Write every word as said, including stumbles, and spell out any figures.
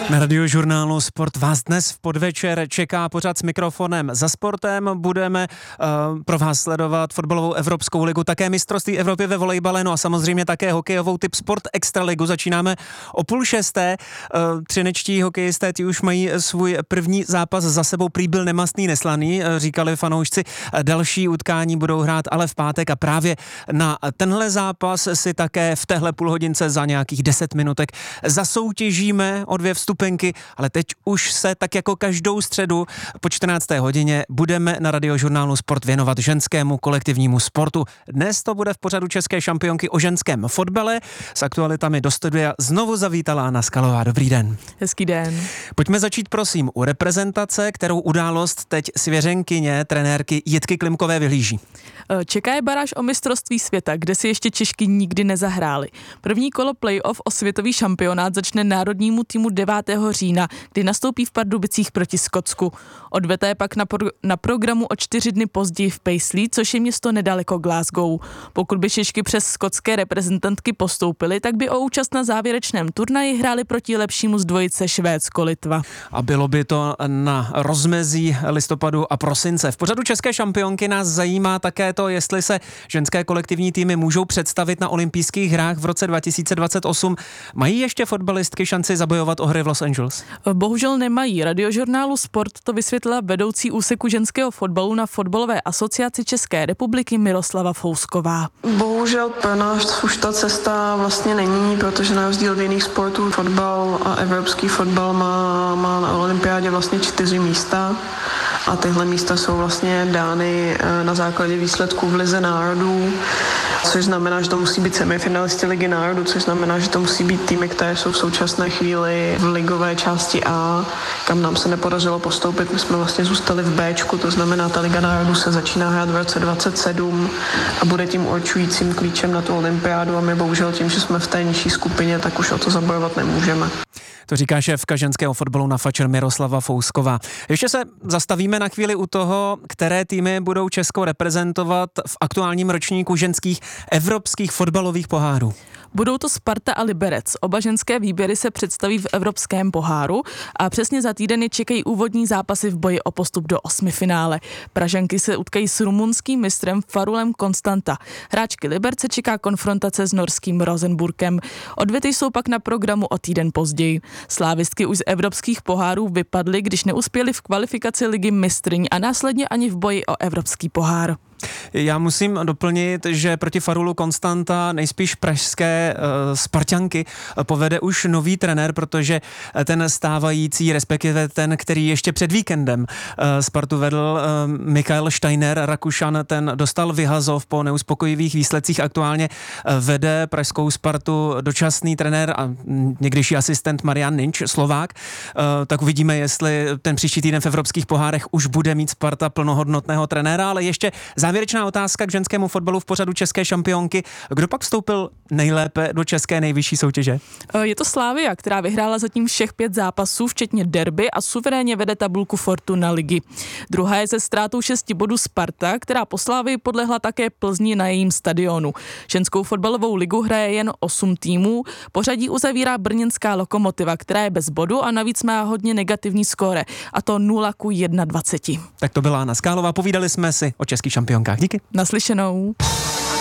Na Radiožurnálu Sport vás dnes v podvečer čeká pořad s mikrofonem Za sportem. Budeme uh, pro vás sledovat fotbalovou Evropskou ligu, také mistrovství Evropy ve volejbale, no a samozřejmě také hokejovou typ Sport Extraligu. Začínáme o půl šesté. Uh, třinečtí hokejisté, ti už mají svůj první zápas za sebou, prý byl nemastný, neslaný, uh, říkali fanoušci. Další utkání budou hrát ale v pátek a právě na tenhle zápas si také v téhle půlhodince za nějakých deset minutek zasoutěžíme o dvě vstupenky, ale teď už se tak jako každou středu po čtrnácté hodině budeme na Radiožurnálu Sport věnovat ženskému kolektivnímu sportu. Dnes to bude v pořadu české šampionky o ženském fotbale. S aktualitami do studia znovu zavítala Anna Skalová. Dobrý den. Hezký den. Pojďme začít prosím u reprezentace, kterou událost teď svěřenkyně trenérky Jitky Klimkové vyhlíží. Čeká je baráž o mistrovství světa, kde si ještě Češky nikdy nezahrály. První kolo playoff o světový šampionát začne národnímu týmu devátého října, kdy nastoupí v Pardubicích proti Skotsku. Odveté pak na, pro, na programu o čtyři dny později v Paisley, což je město nedaleko Glasgow. Pokud by Češky přes skotské reprezentantky postoupily, tak by o účast na závěrečném turnaji hráli proti lepšímu z dvojice Švédsko-Litva. A bylo by to na rozmezí listopadu a prosince. V pořadu české šampionky nás zajímá také to, jestli se ženské kolektivní týmy můžou představit na olympijských hrách v roce dva tisíce dvacet osm. Mají ještě fotbalistky šanci zabojovat o hry v Los Angeles? Bohužel nemají. Radiožurnálu Sport to vysvětlila vedoucí úseku ženského fotbalu na Fotbalové asociaci České republiky Miroslava Fousková. Bohužel pro nás už ta cesta vlastně není, protože na rozdíl od jiných sportů fotbal a evropský fotbal má, má na olympiádě vlastně čtyři místa a tyhle místa jsou vlastně dány na základě výsledků v Lize národů, což znamená, že to musí být semifinalisti Ligy národů, což znamená, že to musí být týmy, které jsou v současné chvíli v ligové části A, kam nám se nepodařilo postoupit. My jsme vlastně zůstali v Bčku, to znamená, ta Liga národů se začíná hrát v roce dvacet sedm a bude tím určujícím klíčem na tu olympiádu a my bohužel tím, že jsme v té nižší skupině, tak už o to zabojovat nemůžeme. To říká šéfka ženského fotbalu na Fatscher Miroslava Fousková. Ještě se zastavíme na chvíli u toho, které týmy budou Česko reprezentovat v aktuálním ročníku ženských evropských fotbalových pohárů. Budou to Sparta a Liberec. Oba ženské výběry se představí v Evropském poháru a přesně za týden je čekají úvodní zápasy v boji o postup do osmifinále. Pražanky se utkají s rumunským mistrem Farulem Konstanta. Hráčky Liberce čeká konfrontace s norským Rosenburgem. Odvety jsou pak na programu o týden později. Slávistky už z evropských pohárů vypadly, když neuspěly v kvalifikaci ligy mistryň a následně ani v boji o evropský pohár. Já musím doplnit, že proti Farulu Konstanta nejspíš pražské uh, Sparťanky povede už nový trenér, protože ten stávající, respektive ten, který ještě před víkendem uh, Spartu vedl, uh, Michael Steiner, Rakušan, ten dostal vyhazov po neuspokojivých výsledcích. Aktuálně uh, vede pražskou Spartu dočasný trenér a někdejší asistent Marian Ninč, Slovák. Uh, tak uvidíme, jestli ten příští týden v evropských pohárech už bude mít Sparta plnohodnotného trenéra, ale ještě závěrečná otázka k ženskému fotbalu v pořadu české šampionky. Kdo pak vstoupil nejlépe do české nejvyšší soutěže? Je to Slavia, která vyhrála zatím všech pět zápasů, včetně derby a suverénně vede tabulku Fortuna ligy. Druhá je se ztrátou šesti bodů Sparta, která po Slavii podlehla také Plzni na jejím stadionu. Ženskou fotbalovou ligu hraje jen osm týmů. Pořadí uzavírá brněnská Lokomotiva, která je bez bodu a navíc má hodně negativní skóre, a to nula ku dvaceti jedna. Tak to byla Anna Skálová. Povídali jsme si o českých šampionkách. Díky. Naslyšenou.